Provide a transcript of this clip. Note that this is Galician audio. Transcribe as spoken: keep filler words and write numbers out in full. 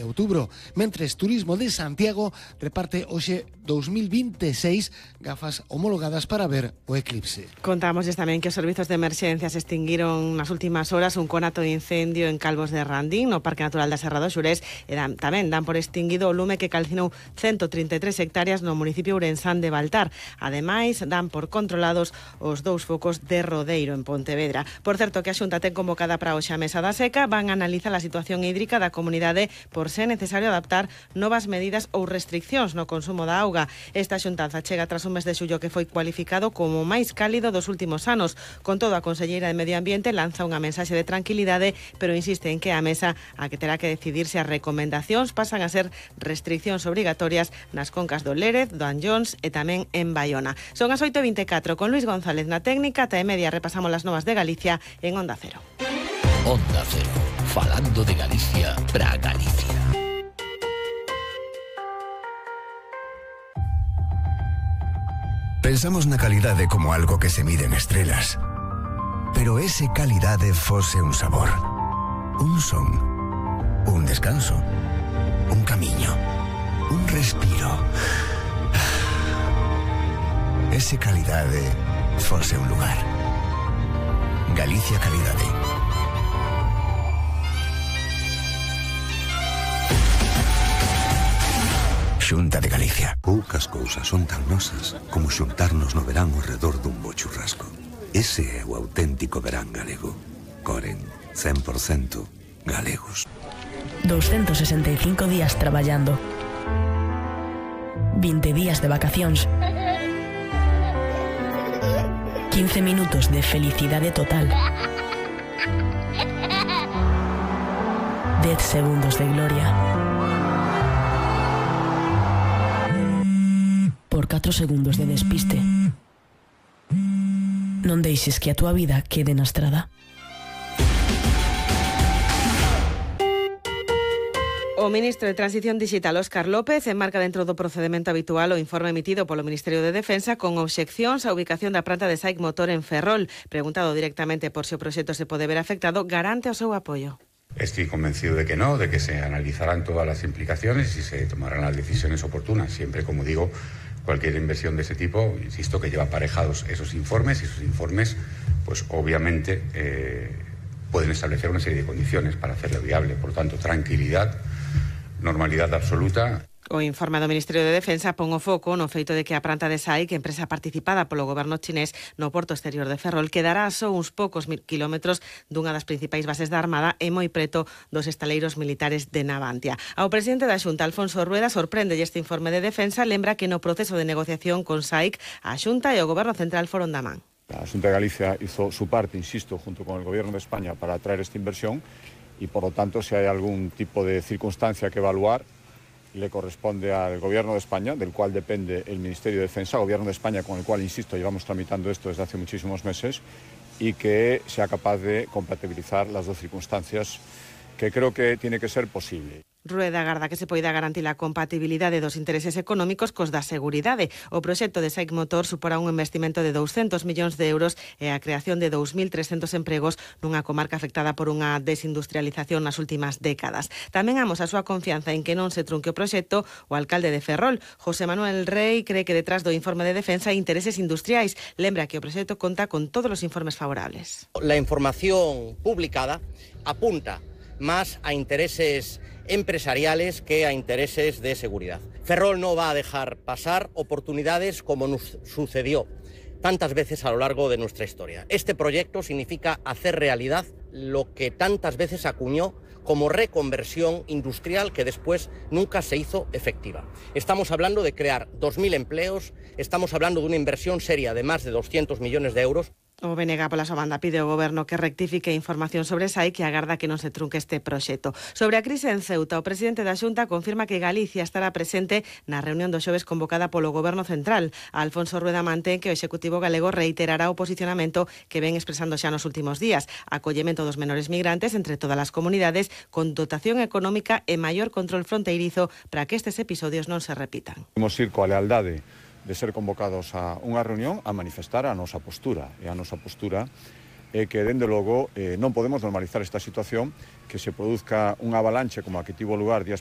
e outubro, mentres Turismo de Santiago reparte hoxe dous mil vinte e seis gafas homologadas para ver o eclipse. Contamos tamén que os servizos de emerxencia se extinguiron nas últimas horas un conato de incendio en Calvos de Randín, no Parque Natural da Serra do Xurés, e dan, tamén dan por extinguido o lume que calcinou ciento trinta e tres hectáreas no municipio ourensán de Baltar. Ademais, dan por controlados os dous focos de Rodeiro en Pontevedra. Por certo, que a Xunta ten convocada para hoxe a mesa da seca, van a analizar a situación hídrica da comunidade por ser necesario adaptar novas medidas ou restriccións no consumo da auga. Esta xuntanza chega tras un mes de xullo que foi cualificado como o máis cálido dos últimos anos. Con todo, a conselleira de Medio Ambiente lanza unha mensaxe de tranquilidade, pero insiste en que a mesa a que terá que decidir se as recomendacións pasan a ser restriccións obrigatorias nas concas do Lérez, do Anllóns e tamén en Baiona. Son as oito e vinte e catro, con Luis González na técnica, ata e media repasamos as novas de Galicia en Onda Cero. Onda Cero, falando de Galicia para Galicia. Pensamos na calidade como algo que se mide en estrelas. Pero ese calidade fose un sabor, un son, un descanso, un camiño, un respiro. Ese calidade fose un lugar. Galicia Calidade. Xunta de Galicia. Poucas cousas son tan nosas como xuntarnos no verán ao redor dun bo churrasco. Ese é o auténtico verán galego. Coren, cen por cento galegos. doscientos sesenta e cinco días traballando. vinte días de vacacións. quince minutos de felicidade total. dez segundos de gloria. Por catro segundos de despiste. Non deixes que a túa vida quede na estrada. O ministro de Transición Digital, Óscar López, enmarca dentro do procedimento habitual o informe emitido polo Ministerio de Defensa con obxeccións á ubicación da planta de SAIC Motor en Ferrol. Preguntado directamente por se o proxecto se pode ver afectado, garante o seu apoio. Estoy convencido de que no, de que se analizarán todas las implicaciones y se tomarán las decisiones oportunas. Siempre, como digo, cualquier inversión de ese tipo, insisto, que lleva aparejados esos informes, y esos informes, pues obviamente eh, pueden establecer una serie de condiciones para hacerlo viable. Por lo tanto, tranquilidad, normalidad absoluta. O informe do Ministerio de Defensa pon o foco no feito de que a planta de SAIC, empresa participada polo goberno chinés no porto exterior de Ferrol, quedará só uns poucos mil kilómetros dunha das principais bases da Armada e moi preto dos estaleiros militares de Navantia. Ao presidente da Xunta, Alfonso Rueda, sorprende este informe de defensa, lembra que no proceso de negociación con SAIC, a Xunta e o Goberno Central foron da man. La Xunta de Galicia hizo su parte, insisto, junto con el Gobierno de España para atraer esta inversión y, por lo tanto, si hay algún tipo de circunstancia que evaluar, le corresponde al Gobierno de España, del cual depende el Ministerio de Defensa, Gobierno de España con el cual, insisto, llevamos tramitando esto desde hace muchísimos meses, y que sea capaz de compatibilizar las dos circunstancias, que creo que tiene que ser posible. Rueda agarda que se poida garantir a compatibilidade dos intereses económicos cos da seguridade. O proxecto de SAIC Motor suporá un investimento de douscentos millóns de euros e a creación de dous mil trescentos empregos nunha comarca afectada por unha desindustrialización nas últimas décadas. Tamén amos a súa confianza en que non se trunque o proxecto o alcalde de Ferrol, José Manuel Rey, cree que detrás do informe de defensa hai intereses industriais. Lembra que o proxecto conta con todos os informes favorables. La información publicada apunta más a intereses empresariales que a intereses de seguridad. Ferrol no va a dejar pasar oportunidades como nos sucedió tantas veces a lo largo de nuestra historia. Este proyecto significa hacer realidad lo que tantas veces acuñó como reconversión industrial que después nunca se hizo efectiva. Estamos hablando de crear dos mil empleos, estamos hablando de una inversión seria de más de doscientos millones de euros. O B N G, pola súa banda, pide ao Goberno que rectifique información sobre SAIC e agarda que non se trunque este proxecto. Sobre a crise en Ceuta, o presidente da Xunta confirma que Galicia estará presente na reunión do xoves convocada polo Goberno Central. Alfonso Rueda mantén que o Executivo galego reiterará o posicionamento que ven expresando xa nos últimos días: acollemento dos menores migrantes entre todas as comunidades, con dotación económica e maior control fronteirizo para que estes episodios non se repitan. Imos ir coa lealdade de ser convocados a unha reunión a manifestar a nosa postura. E a nosa postura é que, dende logo, eh, non podemos normalizar esta situación, que se produzca unha avalanche como a que tivo lugar días